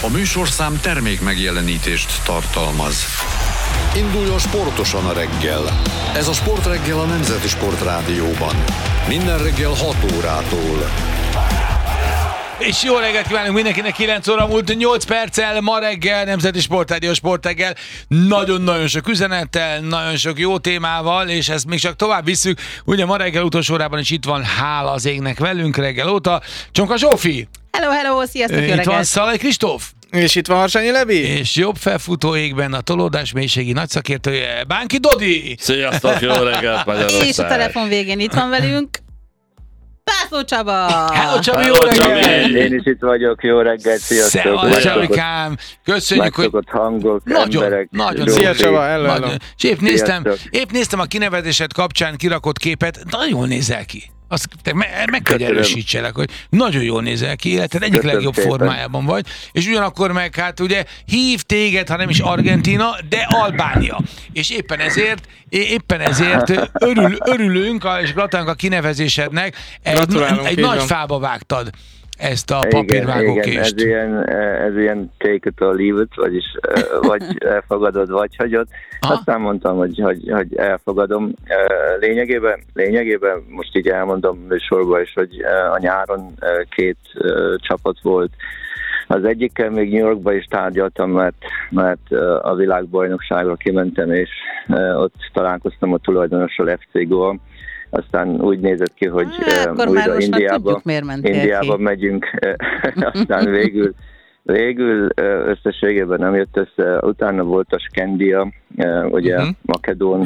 A műsorszám termék megjelenítést tartalmaz. Induljon sportosan a reggel. Ez a Sportreggel a Nemzeti Sportrádióban. Minden reggel 6 órától. És jó reggelt kívánunk mindenkinek, 9 óra múlt 8 perccel, ma reggel Nemzeti Sportrádió Sportreggel. Nagyon-nagyon sok üzenettel, nagyon sok jó témával, és ezt még csak tovább visszük. Ugye ma reggel utolsó órában is itt van, hála az égnek velünk reggel óta, Csonka Zsófi. Hello, sziasztok, jó reggelt. Itt van Szalai Kristóf. És itt van Harsányi Levi. És jobb felfutó égben a tolódás mélységi nagyszakértője, Bánki Dodi. Sziasztok, jó reggelt Magyarország. És a telefon végén itt van velünk Pászló Csaba. Hello Csabi, jó reggelt. Én is itt vagyok, jó reggelt, sziasztok. Szevasz Csabikám, köszönjük, hogy hangok, nagyon. Szia Csaba, hello. És épp néztem a kinevezésed kapcsán kirakott képet, nagyon jól nézel ki. Azt meg kell erősítselek, hogy nagyon jól nézel ki, életed egyik legjobb formájában vagy, és ugyanakkor meg hát ugye hív téged, ha nem is Argentína, de Albánia. És éppen ezért örülünk, és gratulálunk a kinevezésednek, egy nagy fába vágtad ezt a papírvágókést. Igen, ez ilyen take it or leave it, vagyis vagy elfogadod, vagy hagyod. Aztán mondtam, hogy elfogadom. Lényegében most így elmondom műsorban is, hogy a nyáron 2 csapat volt. Az egyikkel még New Yorkba is tárgyaltam, mert a világbajnokságra kimentem, és ott találkoztam a tulajdonossal, FC Goa. Aztán úgy nézett ki, hogy újra Indiába megyünk, aztán végül összességében nem jött össze. Utána volt a Skandia, ugye Makedón,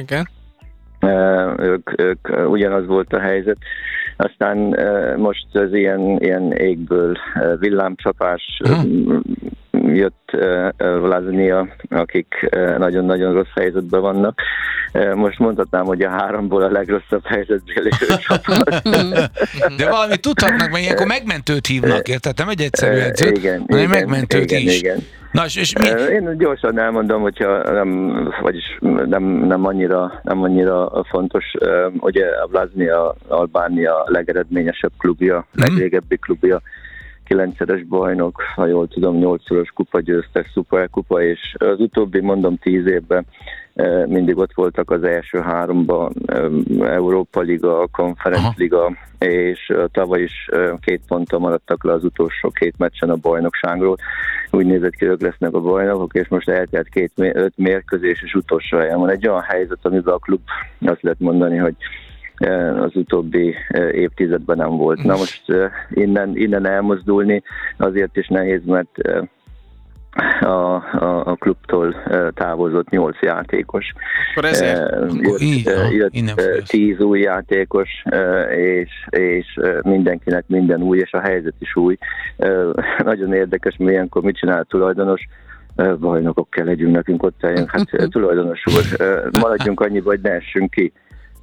ők ugyanaz volt a helyzet. Aztán most az ilyen égből villámcsapás jött Vlasnia, akik nagyon-nagyon rossz helyzetben vannak. Most mondhatnám, hogy a 3-ból a legrosszabb helyzetben lévő csapat. De valamit tudhatnak, mert ilyenkor megmentőt hívnak, érted? Nem egy egyszerű edzőt, hanem megmentőt is. Igen. Na, és mi? Én gyorsan elmondom, hogyha nem annyira fontos, ugye a Vlasnia, Albánia legeredményesebb klubja, legrégebbi klubja, 9-szeres bajnok, ha jól tudom, 8-szoros kupagyőztes, szuperkupa, és az utóbbi, 10 évben mindig ott voltak az első 3-ban, Európa Liga, Conference Liga, és tavaly is 2 ponttal maradtak le az utolsó 2 meccsen a bajnokságról. Úgy nézett ki, ők lesznek a bajnokok, és most eltelt 5 mérkőzés, és utolsó helyen van. Egy olyan helyzet, amiben a klub azt lehet mondani, hogy az utóbbi évtizedben nem volt. Na most innen elmozdulni azért is nehéz, mert a klubtól távozott 8 játékos. Jött 10 új játékos, és mindenkinek minden új, és a helyzet is új. Nagyon érdekes, mert ilyenkor mit csinál a tulajdonos? Bajnokok kell legyünk, nekünk ott eljönk. Hát tulajdonos úr, maradjunk annyiba, hogy ne essünk ki.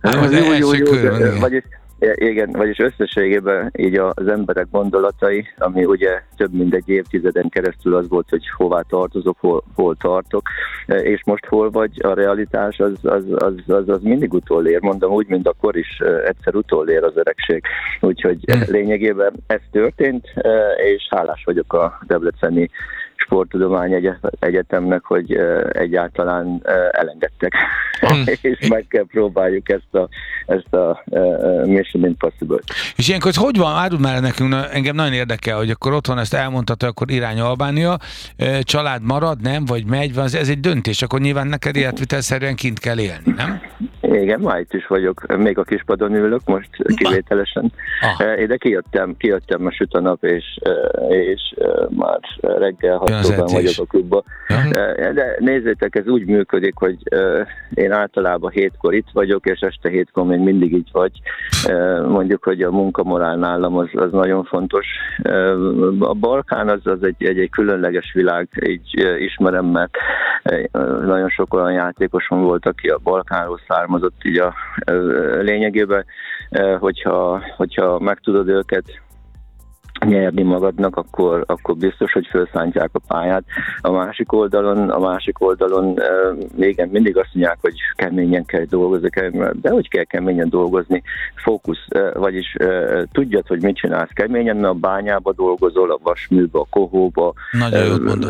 Vagyis összességében így az emberek gondolatai, ami ugye több mint egy évtizeden keresztül az volt, hogy hová tartozok, hol tartok, és most hol vagy, a realitás az mindig utolér, mondom úgy, mint akkor is egyszer utolér az öregség. Úgyhogy lényegében ez történt, és hálás vagyok a Debreceni Sporttudományi Egyetemnek, hogy egyáltalán elengedtek, és meg kell próbáljuk ezt a Mission Impossible. És ilyenkor hogy van, áruld már nekünk, engem nagyon érdekel, hogy akkor otthon ezt elmondtad, hogy akkor irány Albánia, család marad, nem, vagy megy, ez egy döntés, akkor nyilván neked életvitelszerűen kint kell élni, nem? Igen, már itt is vagyok, még a kispadon ülök most kivételesen. De kijöttem a süt a nap, és már reggel 6-ban vagyok a klubban. De nézzétek, ez úgy működik, hogy én általában 7-kor itt vagyok, és este 7-kor még mindig így vagy. Mondjuk, hogy a munkamorál nálam az nagyon fontos. A Balkán az egy különleges világ, így ismerem, mert nagyon sok olyan játékosom volt, aki a Balkánról származott, így a lényegében, hogyha meg tudod őket nyerni magadnak, akkor biztos, hogy felszántják a pályát. A másik oldalon igen, mindig azt mondják, hogy keményen kell dolgozni, de hogy kell keményen dolgozni? Fókusz, vagyis tudjad, hogy mit csinálsz keményen, mert a bányába dolgozol, a vasműbe, a kohóba. Nagyon jót mondasz.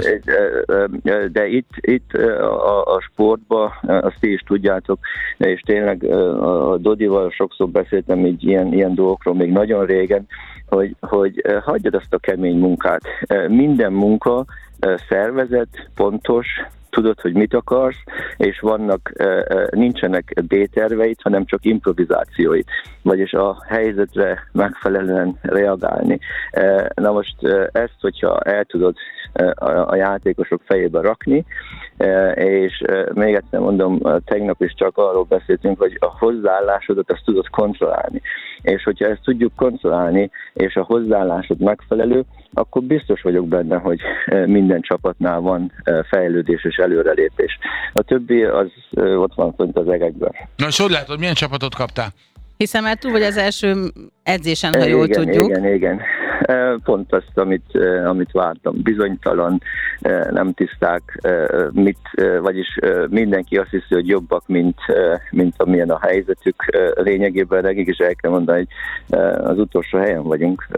De itt a sportba, azt ti is tudjátok, és tényleg a Dodival sokszor beszéltem így ilyen dolgokról még nagyon régen, hogy hagyjad azt a kemény munkát. Minden munka szervezett, pontos, tudod, hogy mit akarsz, és nincsenek B-terveit, hanem csak improvizációit, vagyis a helyzetre megfelelően reagálni. Na most ezt, hogyha el tudod a játékosok fejébe rakni, és még egyszer mondom, tegnap is csak arról beszéltünk, hogy a hozzáállásodat azt tudod kontrollálni. És hogyha ezt tudjuk kontrollálni, és a hozzáállásod megfelelő, akkor biztos vagyok benne, hogy minden csapatnál van fejlődés és előrelépés. A többi az ott van fönt az egekben. Na és hogy látod, milyen csapatot kaptál? Hiszen már túl vagy az első edzésen, ha jól tudjuk. Igen. Pont azt, amit vártam. Bizonytalan, nem tiszták, vagyis mindenki azt hiszi, hogy jobbak, mint amilyen a helyzetük. Lényegében nekik is el kell mondani, hogy az utolsó helyen vagyunk.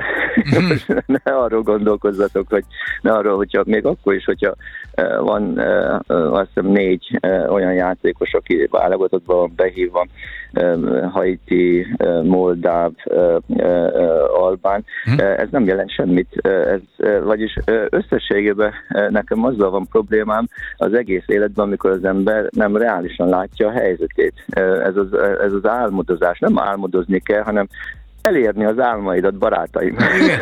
Ne arról gondolkozzatok, hogyha még akkor is, hogyha van azt hiszem 4 olyan játékos, aki válogatottban van behívva, Haiti, Moldáv, Albán. Ez nem jelent semmit, vagyis összességében nekem azzal van problémám az egész életben, amikor az ember nem reálisan látja a helyzetét. Ez az álmodozás, nem álmodozni kell, hanem elérni az álmaidat, barátaim.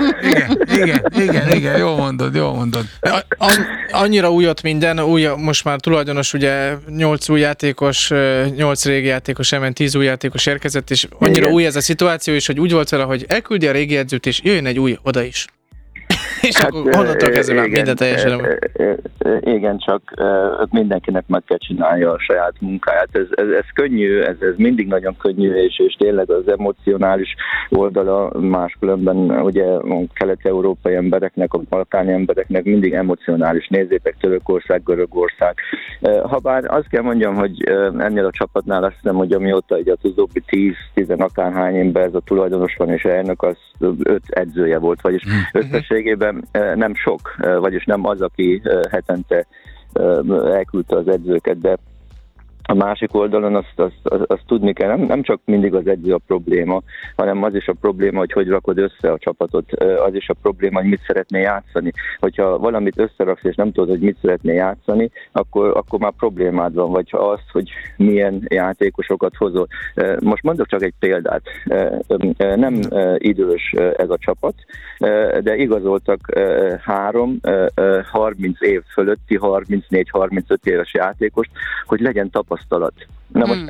Igen, jól mondod. Annyira újott minden, most már tulajdonos, ugye 8 új játékos, 8 régi játékos, 10 új játékos érkezett, és annyira új ez a szituáció is, hogy úgy volt vele, hogy elküldi a régi edzőt, és jöjjön egy új oda is. És akkor onnantól kezdve már minden teljesen. Igen, csak mindenkinek meg kell csinálja a saját munkáját. Ez könnyű, ez mindig nagyon könnyű, és tényleg az emocionális oldala máskülönben ugye a kelet-európai embereknek, a balkáni embereknek mindig emocionális. Nézzétek, Törökország, Görögország. Habár azt kell mondjam, hogy ennél a csapatnál azt hiszem, hogy amióta ugye az utóbbi 10 akárhány ember ez a tulajdonos van, és elnök az 5 edzője volt, vagyis összességében nem sok, vagyis nem az, aki hetente elküldte az edzőket, de a másik oldalon azt tudni kell, nem csak mindig az edző a probléma, hanem az is a probléma, hogy rakod össze a csapatot, az is a probléma, hogy mit szeretné játszani. Hogyha valamit összeraksz, és nem tudod, hogy mit szeretné játszani, akkor már problémád van, vagy az, hogy milyen játékosokat hozol. Most mondok csak egy példát. Nem idős ez a csapat, de igazoltak 3 30 év fölötti, 34-35 éves játékost, hogy legyen tapasztalat. Na most,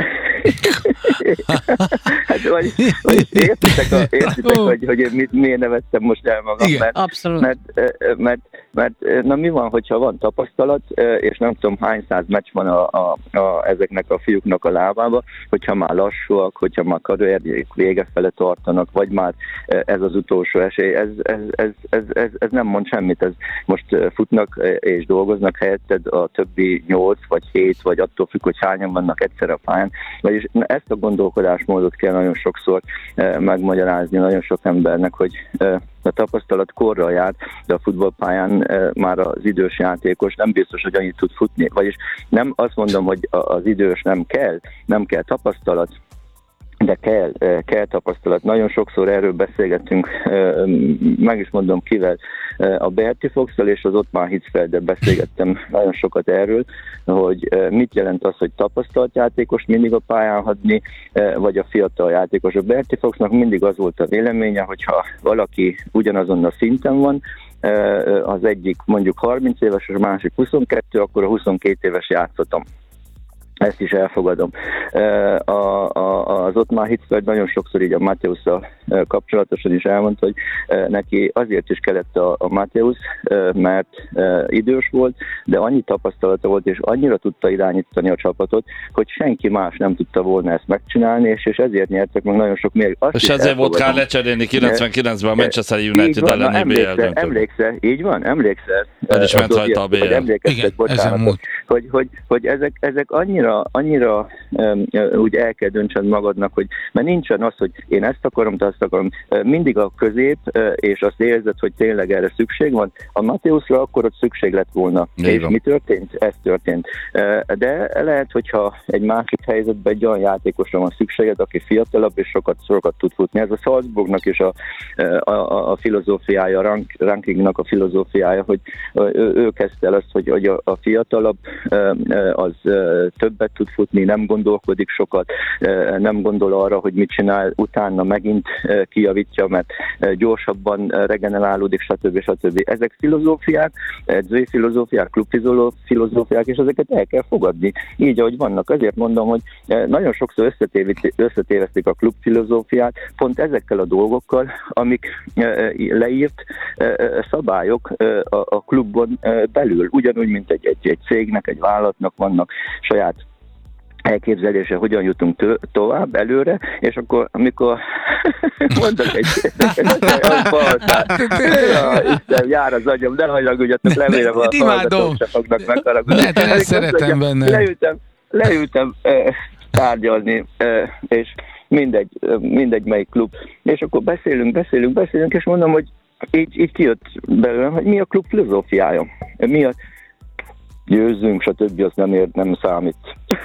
hát, vagy értitek, hogy én miért nevettem most el magam, mert na mi van, hogyha van tapasztalat, és nem tudom hány száz meccs van ezeknek a fiúknak a lábába, hogyha már lassúak, hogyha már karrierjék vége fele tartanak, vagy már ez az utolsó esély, ez nem mond semmit, ez most futnak és dolgoznak helyetted a többi 8 vagy 7, vagy attól függ, hogy hányan vannak egyszer a pályán. Vagyis ezt a gondolkodásmódot kell nagyon sokszor megmagyarázni nagyon sok embernek, hogy a tapasztalat korral jár, de a futballpályán már az idős játékos nem biztos, hogy annyit tud futni. Vagyis nem azt mondom, hogy az idős nem kell tapasztalat, de kell tapasztalat. Nagyon sokszor erről beszélgetünk, meg is mondom kivel, a Berti Fox-szal és az Ottmar Hitzfelddel beszélgettem nagyon sokat erről, hogy mit jelent az, hogy tapasztalt játékos mindig a pályán hagyni, vagy a fiatal játékos. A Berti Foxnak mindig az volt a véleménye, hogyha valaki ugyanazon a szinten van, az egyik mondjuk 30 éves, a másik 22, akkor a 22 éves játszhatom. Ezt is elfogadom. Az Ottmar Hitzfeld nagyon sokszor így a Mateusszal kapcsolatosan is elmondta, hogy neki azért is kellett a Mateusz, mert idős volt, de annyi tapasztalata volt, és annyira tudta irányítani a csapatot, hogy senki más nem tudta volna ezt megcsinálni, és ezért nyertek meg nagyon sok mérkőzést. És ezért volt kell lecserélni 99-ben a Manchester United elleni BL döntőt. Emlékszel, így van, emlékszel. El is ment rajta a BL. Emlékeztek, bocsánat, hogy ezek annyira úgy el kell döntsed magadnak, hogy mert nincsen az, hogy én ezt akarom, te azt akarom. Mindig a közép, és azt érzed, hogy tényleg erre szükség van. A Mateuszra akkor ott szükség lett volna. És mi történt? Ez történt. De lehet, hogyha egy másik helyzetben egy olyan játékosra van szükséged, aki fiatalabb és sokat tud futni. Ez a Salzburgnak is a filozófiája, a rankingnak a filozófiája, hogy ő kezdte el azt, hogy a fiatalabb az többet tud futni, nem gondolkodik sokat, nem gondol arra, hogy mit csinál, utána megint kijavítja, mert gyorsabban regenerálódik, stb. Ezek filozófiák, edzői filozófiák, klubfilozófiák, és ezeket el kell fogadni. Így, ahogy vannak. Ezért mondom, hogy nagyon sokszor összetévesztik a klubfilozófiát, pont ezekkel a dolgokkal, amik leírt szabályok a klubon belül. Ugyanúgy, mint egy cégnek, egy vállalatnak vannak saját elképzelése, hogyan jutunk tovább, előre, és akkor, amikor mondok egy Isten, jár az agyam, ne hajragudjatok, remélem a hallgatók se fognak megharagudni. Lehet, én ezt szeretem benne. Leültem tárgyalni, és mindegy melyik klub, és akkor beszélünk, és mondom, hogy így kijött belőlem, hogy mi a klub filozófiája, mi a győzzünk, stb. Az nem számít.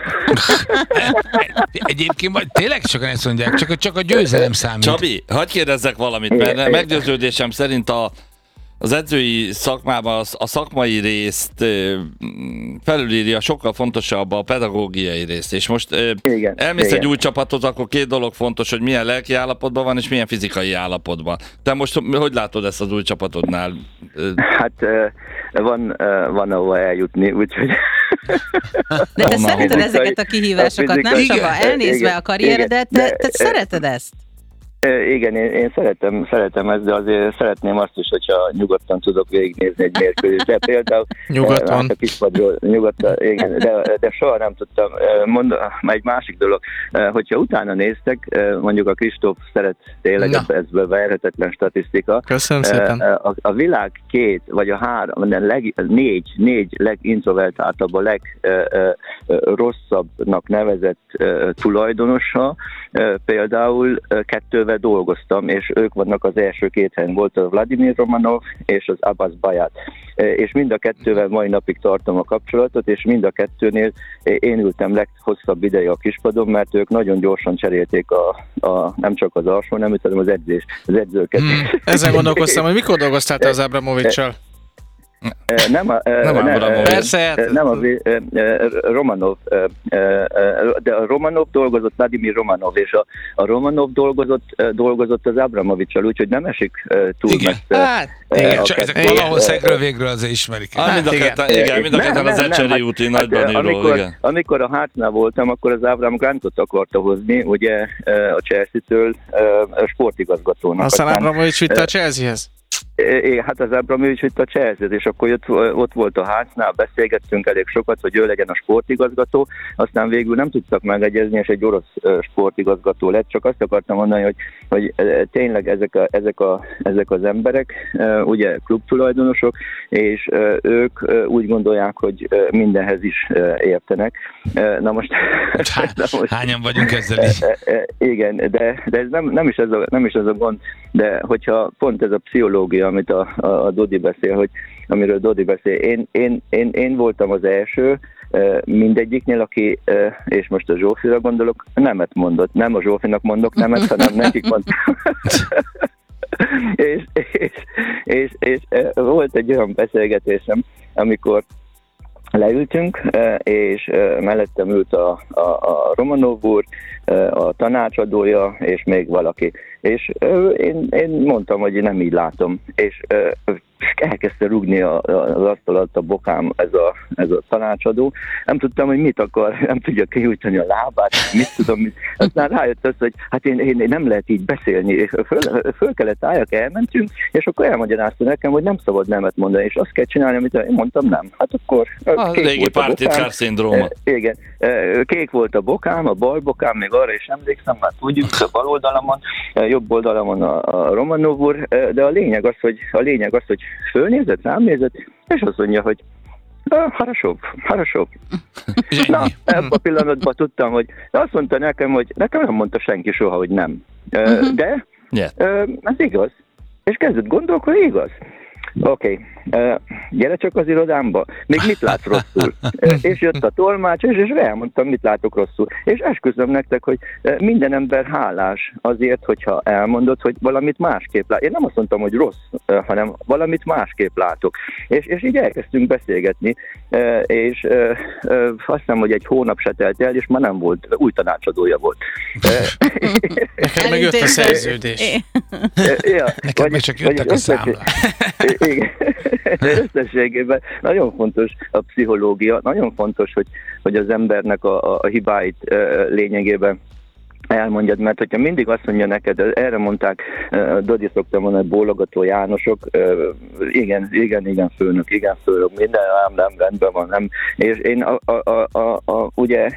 Egyébként tényleg sokan ezt mondják, csak a győzelem számít. Csabi, hadd kérdezzek valamit, mert meggyőződésem szerint az edzői szakmában a szakmai részt felülírja sokkal fontosabb a pedagógiai részt. És most elmész egy új csapathoz, akkor két dolog fontos, hogy milyen lelki állapotban van, és milyen fizikai állapotban. Te most hogy látod ezt az új csapatodnál? Hát van ahova eljutni, úgyhogy... De te szereted ezeket a kihívásokat, nem Csaba? Elnézve a karrieredet, te szereted ezt? Igen, én szeretem ezt, de azért szeretném azt is, hogyha nyugodtan tudok végignézni egy mérkőzést. De például nyugodtan. A kispadról nyugodtan, igen, de soha nem tudtam. Egy másik dolog, hogyha utána néztek, mondjuk a Kristóf szeret tényleg ebből verhetetlen statisztika. Köszönöm szépen. A világ vagy a négy legintrovertáltabb, a legrosszabbnak nevezett tulajdonosa, például kettővel dolgoztam, és ők vannak az első két helyen. Volt a Vladimir Romanov és az Abbas Bayat. És mind a kettővel mai napig tartom a kapcsolatot, és mind a kettőnél én ültem leghosszabb ideje a kispadon, mert ők nagyon gyorsan cserélték nem csak az alsó neműt, hanem az edzőket. Ezen gondolkoztam, hogy mikor dolgoztál te az Abramovics-sal? Romanov, de a Romanov dolgozott, Vladimir Romanov, és a Romanov dolgozott az Abramovics-sal, úgyhogy nem esik túl messze. Ezek valahol szegről végről azért ismerik. Mind a ketten az Ecseri úti Nagybaniról. Amikor a Heartsnál voltam, akkor az Avram Grantot akarta hozni, ugye a Chelsea-től sportigazgatónak. Aztán Abramovics vitte a Chelseahez? Hát az Abramovics vitt a Chelsea-t, és akkor ott volt a Heartsnál, beszélgettünk elég sokat, hogy ő legyen a sportigazgató, aztán végül nem tudtak megegyezni, és egy orosz sportigazgató lett, csak azt akartam mondani, hogy tényleg ezek az emberek, ugye klubtulajdonosok, és ők úgy gondolják, hogy mindenhez is értenek. Na most... Hányan vagyunk ezzel is? Igen, de ez nem is ez a gond, de hogyha pont ez a pszichológia, amit a Dodi beszél, amiről Dodi beszél, én voltam az első, mindegyiknél, aki, és most a Zsófira gondolok, nemet mondott. Nem a Zsófinak mondok nemet, hanem nekik mondtam. és volt egy olyan beszélgetésem, amikor leültünk, és mellettem ült a Romanov úr, a tanácsadója, és még valaki. És én mondtam, hogy én nem így látom. És elkezdte rúgni az asztal alatt a bokám ez a tanácsadó. Nem tudtam, hogy mit akar, nem tudja kiújtani a lábát, mit tudom. Aztán rájött az, hogy hát én nem lehet így beszélni. Föl kellett álljak, elmentünk, és akkor elmagyarázta nekem, hogy nem szabad nemet mondani, és azt kell csinálni, amit én mondtam, nem. Hát akkor a régi pártitkár szindróma. Igen, kék volt a bokám, a bal bokám, még arra is emlékszem, már tudjuk, a bal oldalamon, jobb oldalamon a Romanov úr, de a lényeg az, hogy fölnézett, rám nézett, és azt mondja, hogy harasó. Na, ebben a pillanatban tudtam, hogy azt mondta nekem, hogy nekem nem mondta senki soha, hogy nem. De ez igaz. És kezdett gondolkodni, igaz. Oké, gyere csak az irodámba. Még mit látsz rosszul? És jött a tolmács, és elmondtam, mit látok rosszul. És esküszöm nektek, hogy minden ember hálás azért, hogyha elmondod, hogy valamit másképp lát. Én nem azt mondtam, hogy rossz, hanem valamit másképp látok. És így elkezdtünk beszélgetni, és azt hiszem, hogy egy hónap se telt el, és már nem volt, új tanácsadója volt. Nekem meg jött a szerződés. Nekem meg csak jöttek a számlák. Igen. Összességében nagyon fontos a pszichológia, nagyon fontos, hogy az embernek a hibáit lényegében elmondjad, mert hogyha mindig azt mondja neked, erre mondták, Dodi szoktam mondani, bólogató Jánosok, igen, főnök, minden nem rendben van, nem. És én ugye,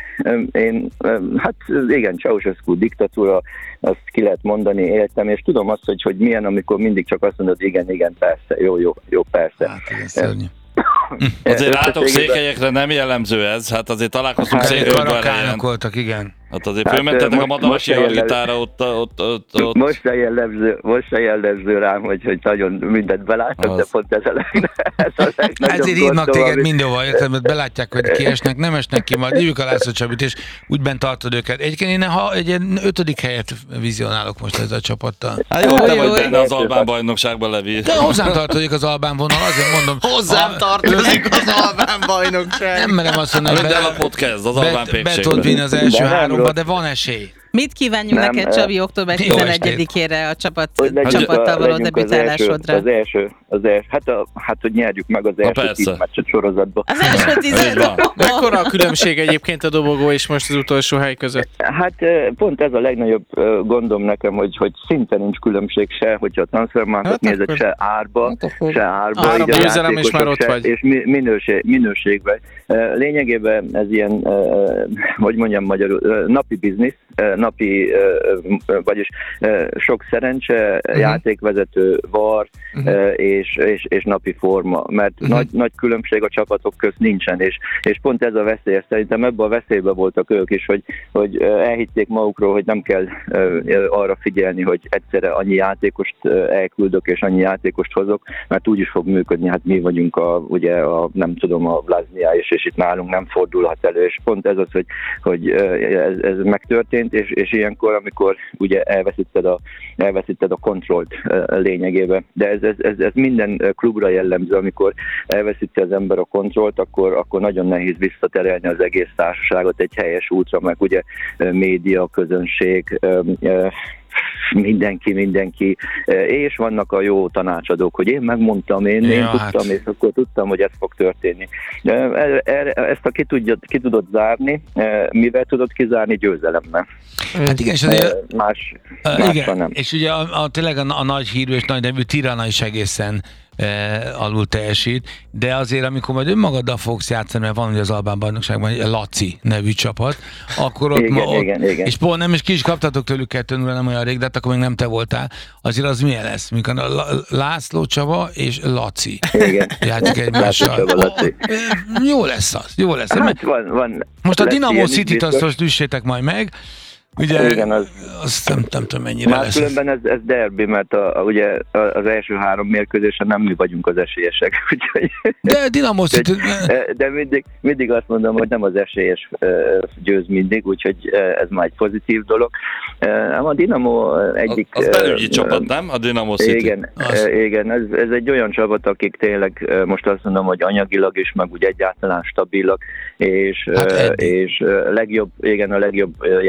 hát igen, Ceausescu diktatúra, azt ki lehet mondani, éltem, és tudom azt, hogy milyen, amikor mindig csak azt mondod, igen, persze, jó, persze. Hát, igen, szörnyű. Azért látok székelyekre nem jellemző ez, hát azért találkozunk székelyekre. Voltak, igen. Hát azért fölmentetek a Madalasi Hargitára ott. Most se jellemző rám, hogy nagyon mindent beláttak, de pont ez a legnagyobb. Ezért hívnak téged mindenhol, érted, mert belátják, hogy kiesnek, nem esnek ki, majd hívjuk a László Csabit, és úgy bent tartod őket. Egyébként én egy 5. helyet vizionálok most ezzel a csapattal. Hát jó, te vagy benne az Albán bajnokságban, Levi. De hozzám tartozik az Albán vonal, azért mondom. Hozzám tartozik az Albán bajnokság. Nem merem azt mondani, hogy be tudod vinni az első 3-ba, de van esély. Mit kívánjunk neked, Csabi, október 11-ére a csapattal való debütálásodra? Az első, hát hogy nyerjük meg az első 10 meccset sorozatba. Az első 10 Mekkora a különbség egyébként a dobogó és most az utolsó hely között? Hát pont ez a legnagyobb gondom nekem, hogy szinte nincs különbség se, hogyha a transfermarket nézett, se árba, se árba. 3 győzelem és már ott vagy. És minőségben. Lényegében ez ilyen, hogy mondjam magyarul, napi biznisz, vagyis sok szerencse, játékvezető, var és napi forma, mert nagy különbség a csapatok közt nincsen, és pont ez a veszély. Szerintem ebben a veszélyben voltak ők is, hogy elhitték magukról, hogy nem kell arra figyelni, hogy egyszerre annyi játékost elküldök és annyi játékost hozok, mert úgy is fog működni, hát mi vagyunk a Blaznia, és itt nálunk nem fordulhat elő, és pont ez az, hogy ez megtörtént, és ilyenkor, amikor ugye elveszíted a kontrollt lényegében. De ez minden klubra jellemző, amikor elveszíti az ember a kontrollt, akkor nagyon nehéz visszaterelni az egész társaságot egy helyes útra, meg ugye média, közönség, mindenki, és vannak a jó tanácsadók, hogy én megmondtam, én tudtam, és akkor tudtam, hogy ez fog történni. Ezt ki tudod zárni, mivel tudod kizárni? Győzelemmel. Hát igen, és azért, igen, nem. És ugye tényleg a nagy hírű és nagy nevű Tirana is egészen alul teljesít, de azért amikor majd önmagaddal fogsz játszani, mert van ugye az Albán bajnokságban egy Laci nevű csapat, akkor ott igen. És pont nem is ki is kaptatok tőlük 2-0 nem olyan rég, de akkor még nem te voltál, azért az milyen lesz? Mikor László Csaba és Laci. Igen. Játszik egymással. Jó lesz az, jó lesz. Hát van. Most a Dinamo City-t azt most üssétek majd meg, ugye, igen, azt nem tudom mennyire lesz. Különben ez derbi, mert ugye az első 3 mérkőzésen nem mi vagyunk az esélyesek. Úgyhogy, de Dinamo City... De mindig azt mondom, hogy nem az esélyes győz mindig, úgyhogy ez már egy pozitív dolog. A Dinamo egyik... Az belügyi csapat, nem? A Dinamo City. Igen, ez egy olyan csapat, akik tényleg most azt mondom, hogy anyagilag is, meg úgy egyáltalán stabilak, és a legjobb játéke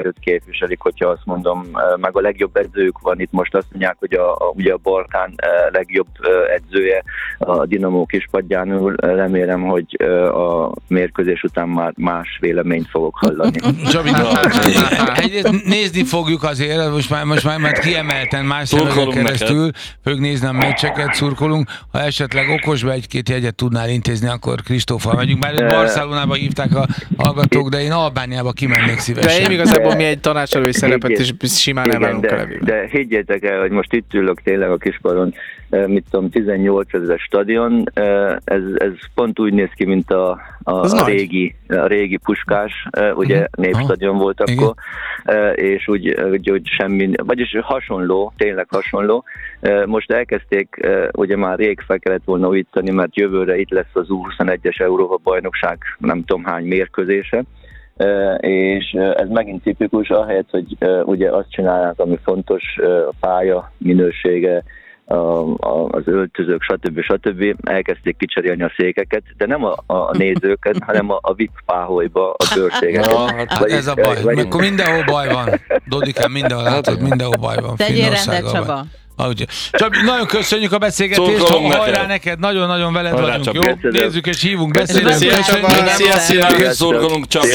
erőt képviselik, hogyha azt mondom, meg a legjobb edzők van itt, most azt mondják, hogy ugye a Balkán legjobb edzője a Dinamo kispadján, remélem, hogy a mérkőzés után már más véleményt fogok hallani. Csabi, nézni fogjuk azért, most már kiemelten más szemüvegen keresztül, fogjuk nézni a meccseket, szurkolunk. Ha esetleg okosba egy-két jegyet tudnál intézni, akkor Kristóffal megyünk. Bár Barcelonába hívták a hallgatók, de én Albániába kimennék szívesen. De én igazából mi egy tanácsolói szerepet is simán elvárunk a levélben. De higgyétek el, hogy most itt ülök tényleg a Kispadon, mit tudom, 18 000 stadion, ez pont úgy néz ki, mint a régi Puskás, ugye Népstadion volt akkor, és úgy semmi, vagyis hasonló, tényleg hasonló. Most elkezdték, ugye már rég fel kellett volna újítani, mert jövőre itt lesz az U21-es Európa-bajnokság, nem tudom hány mérkőzése, és ez megint tipikus, ahelyett, hogy ugye azt csinálják, ami fontos, a pálya minősége, az öltözők, stb. Elkezdték kicserélni a székeket, de nem a nézőket, hanem a VIP páholyba a bőrségeket. Ez a baj, akkor mindenhol baj van. Dodikám, mindenhol látod, mindenhol baj van. Tegyél rendet, Csaba. Csabi, nagyon köszönjük a beszélgetést, hajrá neked, nagyon veled vagyunk, jó? Nézzük és hívunk, beszélünk. Szia, szurkolunk, Csabi.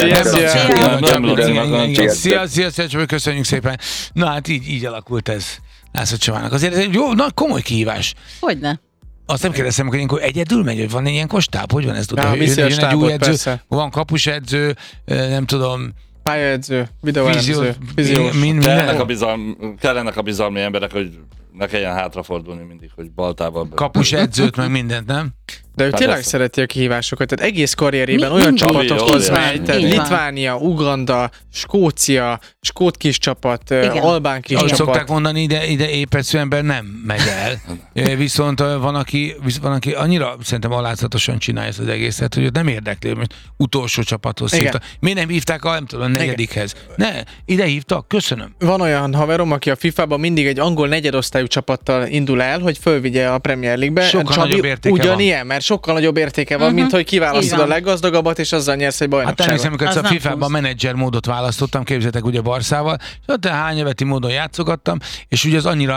Szia, köszönjük szépen. Na hát így alakult ez. László Csabának. Azért ez egy jó, komoly kihívás. Hogyne? Azt nem kérdeztem, hogy ilyenkor egyedül megy, hogy van egy ilyen stáb? Hogy van ez? Viszi a stábot, persze. Van kapusedző, nem tudom... Pályaedző, videóedző, fiziós. Kellenek a bizalmi emberek, hogy ne kelljen hátrafordulni mindig, hogy baltával. Kapusedzőt, meg mindent, nem? De ő tényleg szereti a kihívásokat, tehát egész karrierében olyan csapatokhoz megy, Litvánia, Uganda, Skócia, skót kis csapat, albán kis csapat. Szokták mondani, ide épesző ember nem megy el. Viszont van, aki annyira szerintem alázatosan csinálja ezt az egészet, hogy nem érdekli, hogy utolsó csapathoz hívtak. Miért nem hívták a negyedikhez? Ne, ide hívtak, köszönöm. Van olyan haverom, aki a FIFA-ban mindig egy angol negyedosztályú csapattal indul el, hogy fölvigye a Premier League-be. Sokkal nagyobb értéke ugyanilyen, mert sokkal nagyobb értéke van, mint hogy kiválasztod a leggazdagabbat, és azzal nyersz egy bajnokságot. Hát természetesen, amikor a FIFA-ban menedzser módot választottam, képzeljétek ugye Barszával, és ott hányeveti módon játszogattam, és ugye az annyira